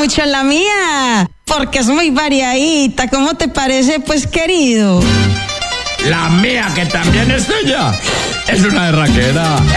mucho en la mía, porque es muy variadita. ¿Cómo te parece, pues, querido? La mía, que también es tuya, es una berraquera.